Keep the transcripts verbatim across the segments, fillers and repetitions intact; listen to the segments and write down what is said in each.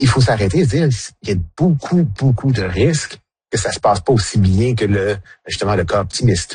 il faut s'arrêter et se dire qu'il y a beaucoup, beaucoup de risques que ça se passe pas aussi bien que le, justement, le cas optimiste.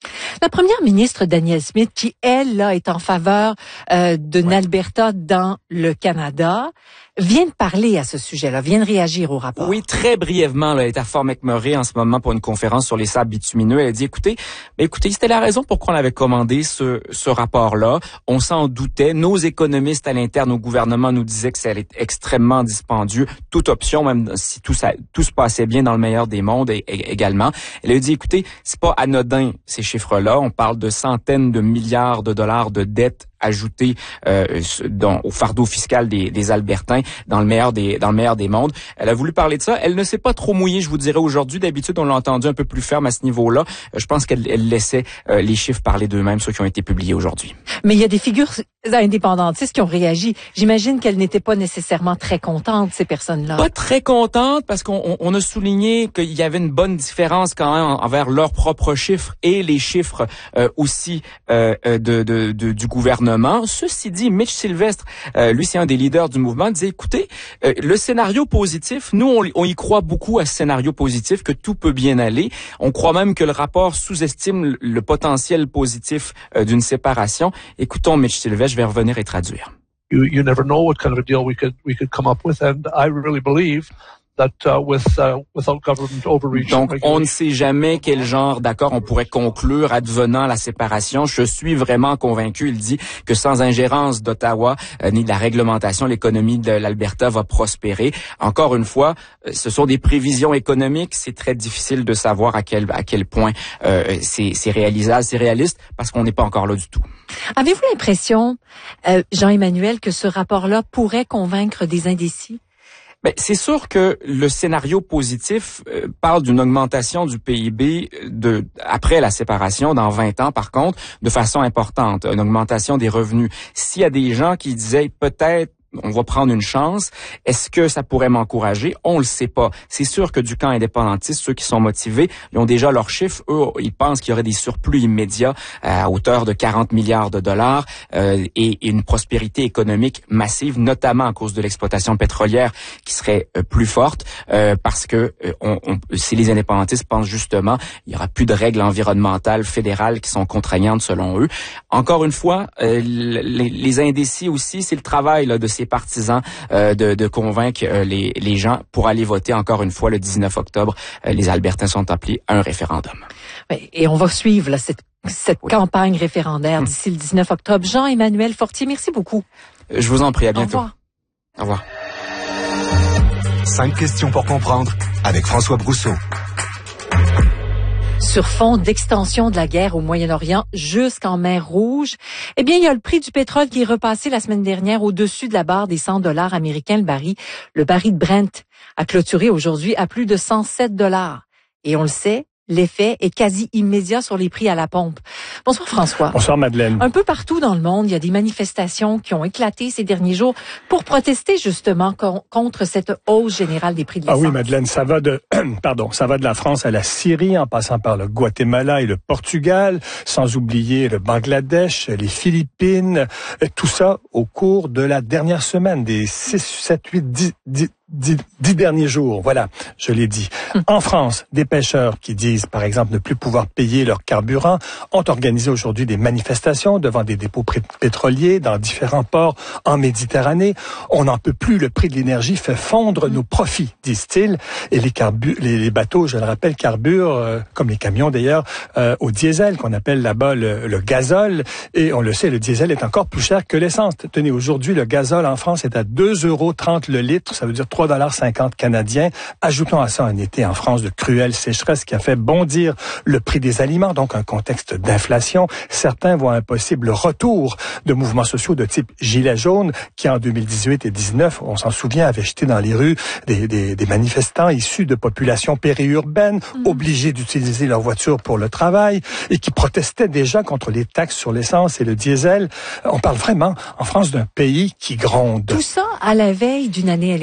La première ministre Danielle Smith, qui, elle, là, est en faveur euh, d'une ouais. Alberta dans le Canada, vient de parler à ce sujet-là, vient de réagir au rapport. Oui, très brièvement, là, elle est à Fort McMurray en ce moment pour une conférence sur les sables bitumineux. Elle a dit, écoutez, ben, écoutez, c'était la raison pour laquelle on avait commandé ce, ce rapport-là. On s'en doutait. Nos économistes à l'interne au gouvernement nous disaient que ça allait être extrêmement dispendieux. Toute option, même si tout ça, tout se passait bien dans le meilleur des mondes et, et, également. Elle a dit, écoutez, c'est pas anodin, ces chiffres-là. On parle de centaines de milliards de dollars de dettes ajouté euh, dans, au fardeau fiscal des, des Albertains dans le meilleur des dans le meilleur des mondes. Elle a voulu parler de ça. Elle ne s'est pas trop mouillée, je vous dirais aujourd'hui. D'habitude, on l'a entendu un peu plus ferme à ce niveau-là. Euh, je pense qu'elle elle laissait euh, les chiffres parler d'eux-mêmes, ceux qui ont été publiés aujourd'hui. Mais il y a des figures indépendantistes qui ont réagi. J'imagine qu'elles n'étaient pas nécessairement très contentes, ces personnes-là. Pas très contentes parce qu'on on, on a souligné qu'il y avait une bonne différence quand même envers leurs propres chiffres et les chiffres euh, aussi euh, de, de, de du gouvernement. Ceci dit, Mitch Sylvestre, euh, lui c'est un des leaders du mouvement, disait, écoutez, euh, le scénario positif, nous on, on y croit beaucoup à ce scénario positif, que tout peut bien aller. On croit même que le rapport sous-estime le, le potentiel positif euh, d'une séparation. Écoutons Mitch Sylvestre, je vais revenir et traduire. You, you never know what kind of a deal we could we could come up with, and I really believe that uh, with uh, without government overreach. Donc, on ne sait jamais quel genre d'accord on pourrait conclure advenant la séparation. Je suis vraiment convaincu, il dit, que sans ingérence d'Ottawa euh, ni de la réglementation, l'économie de l'Alberta va prospérer. Encore une fois, euh, ce sont des prévisions économiques. C'est très difficile de savoir à quel à quel point euh, c'est, c'est réalisable, c'est réaliste, parce qu'on n'est pas encore là du tout. Avez-vous l'impression, euh, Jean-Emmanuel, que ce rapport-là pourrait convaincre des indécis? Ben, c'est sûr que le scénario positif euh, parle d'une augmentation du P I B de après la séparation dans vingt ans, par contre, de façon importante, une augmentation des revenus. S'il y a des gens qui disaient peut-être on va prendre une chance. Est-ce que ça pourrait m'encourager? On le sait pas. C'est sûr que du camp indépendantiste, ceux qui sont motivés, ils ont déjà leurs chiffres. Eux, ils pensent qu'il y aurait des surplus immédiats à hauteur de quarante milliards de dollars euh, et, et une prospérité économique massive, notamment à cause de l'exploitation pétrolière qui serait euh, plus forte euh, parce que euh, on, on, si les indépendantistes pensent justement, il y aura plus de règles environnementales fédérales qui sont contraignantes selon eux. Encore une fois, euh, les, les indécis aussi, c'est le travail là, de ces partisans euh, de, de convaincre euh, les, les gens pour aller voter encore une fois le dix-neuf octobre. Euh, les Albertains sont appelés à un référendum. Oui, et on va suivre là, cette, cette oui. campagne référendaire d'ici le dix-neuf octobre. Jean-Emmanuel Fortier, merci beaucoup. Je vous en prie, à bientôt. Au revoir. Au revoir. Cinq questions pour comprendre avec François Brousseau. Sur fond d'extension de la guerre au Moyen-Orient jusqu'en mer Rouge, eh bien, il y a le prix du pétrole qui est repassé la semaine dernière au-dessus de la barre des cent dollars américains le baril. Le baril de Brent a clôturé aujourd'hui à plus de cent sept dollars. Et on le sait, l'effet est quasi immédiat sur les prix à la pompe. Bonsoir François. Bonsoir Madeleine. Un peu partout dans le monde, il y a des manifestations qui ont éclaté ces derniers jours pour protester justement con- contre cette hausse générale des prix de l'essence. Ah oui Madeleine, ça va de pardon, ça va de la France à la Syrie en passant par le Guatemala et le Portugal, sans oublier le Bangladesh, les Philippines, tout ça au cours de la dernière semaine, des six, sept, huit, dix, dix Dix, dix derniers jours, voilà, je l'ai dit. En France, des pêcheurs qui disent, par exemple, ne plus pouvoir payer leur carburant ont organisé aujourd'hui des manifestations devant des dépôts pétroliers dans différents ports en Méditerranée. On n'en peut plus, le prix de l'énergie fait fondre nos profits, disent-ils. Et les, carbu- les, les bateaux, je le rappelle, carburent, euh, comme les camions d'ailleurs, euh, au diesel, qu'on appelle là-bas le, le gazole. Et on le sait, le diesel est encore plus cher que l'essence. Tenez, aujourd'hui, le gazole en France est à deux euros trente le litre, ça veut dire trois dollars cinquante canadiens. Ajoutons à ça un été en France de cruelle sécheresse qui a fait bondir le prix des aliments, donc un contexte d'inflation. Certains voient un possible retour de mouvements sociaux de type Gilets jaunes qui en deux mille dix-huit et dix-neuf, on s'en souvient, avaient jeté dans les rues des, des, des manifestants issus de populations périurbaines, mmh. obligés d'utiliser leur voiture pour le travail et qui protestaient déjà contre les taxes sur l'essence et le diesel. On parle vraiment en France d'un pays qui gronde. Tout ça à la veille d'une année électorale.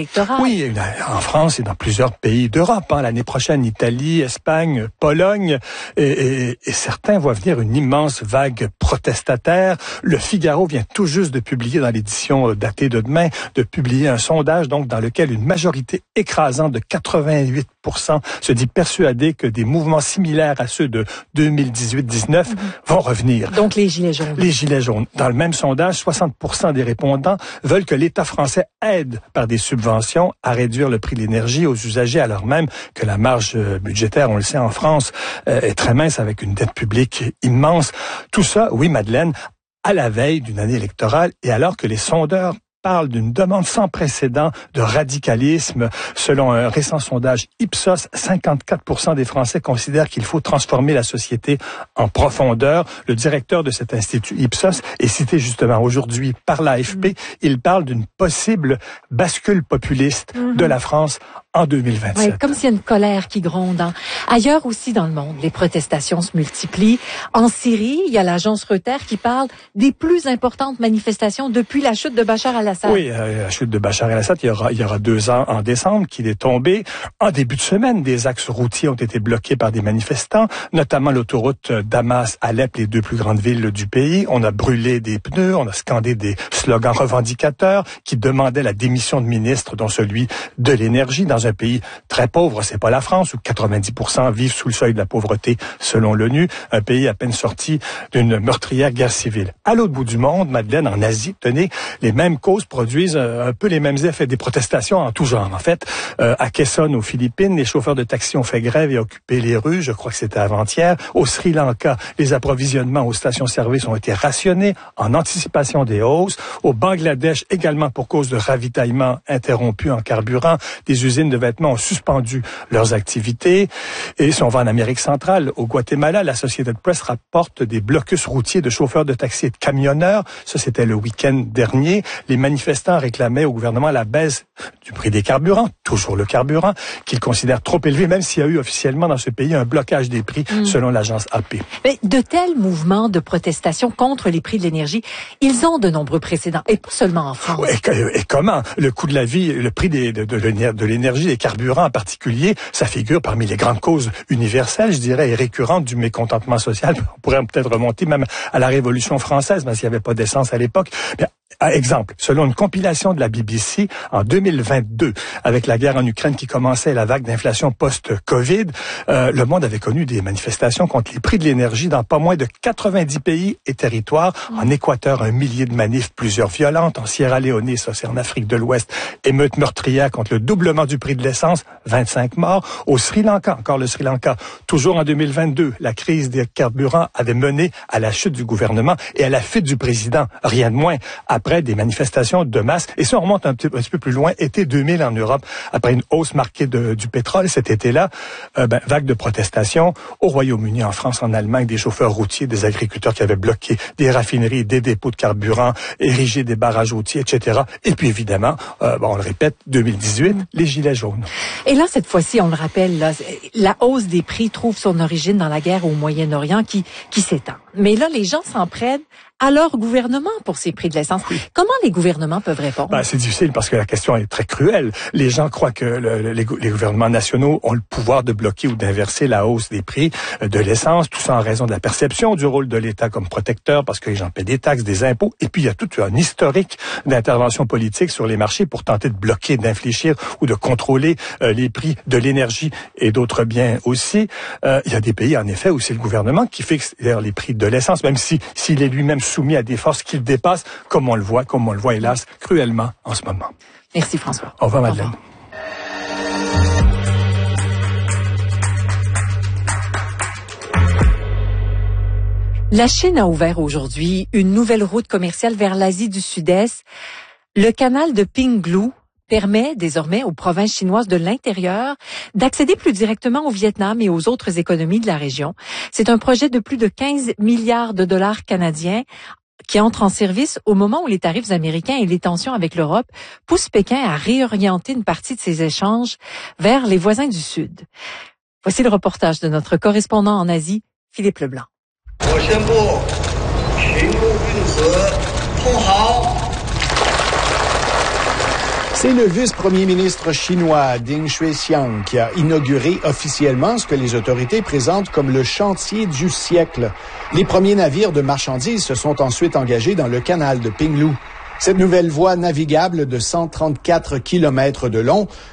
Oui, en France et dans plusieurs pays d'Europe. Hein. L'année prochaine, Italie, Espagne, Pologne. Et, et, et certains voient venir une immense vague protestataire. Le Figaro vient tout juste de publier, dans l'édition datée de demain, de publier un sondage donc dans lequel une majorité écrasante de quatre-vingt-huit pour cent se dit persuadée que des mouvements similaires à ceux de deux mille dix-huit dix-neuf mmh. vont revenir. Donc les gilets jaunes. Les gilets jaunes. Dans le même sondage, soixante pour cent des répondants veulent que l'État français aide par des subventions à réduire le prix de l'énergie aux usagers, alors même que la marge budgétaire, on le sait en France, est très mince avec une dette publique immense. Tout ça, oui Madeleine, à la veille d'une année électorale et alors que les sondeurs parle d'une demande sans précédent de radicalisme. Selon un récent sondage Ipsos, cinquante-quatre pour cent des Français considèrent qu'il faut transformer la société en profondeur. Le directeur de cet institut Ipsos est cité justement aujourd'hui par l'A F P. Mmh. Il parle d'une possible bascule populiste mmh. de la France en deux mille vingt-sept. Oui, comme s'il y a une colère qui gronde. Hein. Ailleurs aussi dans le monde, les protestations se multiplient. En Syrie, il y a l'agence Reuters qui parle des plus importantes manifestations depuis la chute de Bachar al-Assad. Oui, euh, la chute de Bachar el-Assad, il y aura, il y aura deux ans en décembre qu'il est tombé. En début de semaine, des axes routiers ont été bloqués par des manifestants, notamment l'autoroute Damas-Alep, les deux plus grandes villes du pays. On a brûlé des pneus, on a scandé des slogans revendicateurs qui demandaient la démission de ministres, dont celui de l'énergie, dans un pays très pauvre. C'est pas la France, où quatre-vingt-dix pour cent vivent sous le seuil de la pauvreté, selon l'ONU. Un pays à peine sorti d'une meurtrière guerre civile. À l'autre bout du monde, Madeleine, en Asie, tenez, les mêmes causes produisent un peu les mêmes effets, des protestations en tout genre. En fait, euh, à Quezon, aux Philippines, les chauffeurs de taxi ont fait grève et occupé les rues. Je crois que c'était avant-hier. Au Sri Lanka, les approvisionnements aux stations-service ont été rationnés en anticipation des hausses. Au Bangladesh, également pour cause de ravitaillement interrompu en carburant, des usines de vêtements ont suspendu leurs activités. Et si on va en Amérique centrale, au Guatemala, la Associated Press rapporte des blocus routiers de chauffeurs de taxi et de camionneurs. Ça, c'était le week-end dernier. Les manifestants réclamaient au gouvernement la baisse du prix des carburants, toujours le carburant, qu'ils considèrent trop élevé, même s'il y a eu officiellement dans ce pays un blocage des prix, mmh. selon l'agence A P. Mais de tels mouvements de protestation contre les prix de l'énergie, ils ont de nombreux précédents, et pas seulement en France. Et, et comment? Le coût de la vie, le prix des, de, de l'énergie, des carburants en particulier, ça figure parmi les grandes causes universelles, je dirais, et récurrentes du mécontentement social. On pourrait peut-être remonter même à la Révolution française, mais s'il n'y avait pas d'essence à l'époque. Bien, exemple, selon une compilation de la B B C, en deux mille vingt-deux, avec la guerre en Ukraine qui commençait et la vague d'inflation post-Covid, euh, le monde avait connu des manifestations contre les prix de l'énergie dans pas moins de quatre-vingt-dix pays et territoires. En Équateur, un millier de manifs, plusieurs violentes. En Sierra Leone, ça c'est en Afrique de l'Ouest, émeutes meurtrières contre le doublement du prix de l'essence, vingt-cinq morts. Au Sri Lanka, encore le Sri Lanka, toujours en deux mille vingt-deux, la crise des carburants avait mené à la chute du gouvernement et à la fuite du président, rien de moins, après des manifestations de masse. Et si on remonte un petit, un petit peu plus loin, été deux mille en Europe, après une hausse marquée de, du pétrole cet été-là, euh, ben, vague de protestations au Royaume-Uni, en France, en Allemagne, des chauffeurs routiers, des agriculteurs qui avaient bloqué des raffineries, des dépôts de carburant, érigé des barrages routiers, et cetera. Et puis évidemment, euh, bon, on le répète, deux mille dix-huit, les gilets jaunes. Et là, cette fois-ci, on le rappelle, là, la hausse des prix trouve son origine dans la guerre au Moyen-Orient qui, qui s'étend. Mais là, les gens s'en prennent à leur gouvernement pour ces prix de l'essence. Oui. Comment les gouvernements peuvent répondre? Ben, c'est difficile parce que la question est très cruelle. Les gens croient que le, le, les, les gouvernements nationaux ont le pouvoir de bloquer ou d'inverser la hausse des prix de l'essence, tout ça en raison de la perception du rôle de l'État comme protecteur, parce que les gens paient des taxes, des impôts, et puis il y a tout un historique d'intervention politique sur les marchés pour tenter de bloquer, d'infléchir ou de contrôler euh, les prix de l'énergie et d'autres biens aussi. Euh, il y a des pays, en effet, où c'est le gouvernement qui fixe les prix de l'essence, même si s'il est lui-même soumis à des forces qui le dépassent, comme on le voit, comme on le voit hélas cruellement en ce moment. Merci François. Au revoir Madeleine. Au revoir. La Chine a ouvert aujourd'hui une nouvelle route commerciale vers l'Asie du Sud-Est. Le canal de Pinglu permet désormais aux provinces chinoises de l'intérieur d'accéder plus directement au Vietnam et aux autres économies de la région. C'est un projet de plus de quinze milliards de dollars canadiens qui entre en service au moment où les tarifs américains et les tensions avec l'Europe poussent Pékin à réorienter une partie de ses échanges vers les voisins du Sud. Voici le reportage de notre correspondant en Asie, Philippe Leblanc. C'est le vice-premier ministre chinois Ding Xuexiang qui a inauguré officiellement ce que les autorités présentent comme le chantier du siècle. Les premiers navires de marchandises se sont ensuite engagés dans le canal de Pinglu. Cette nouvelle voie navigable de cent trente-quatre kilomètres de long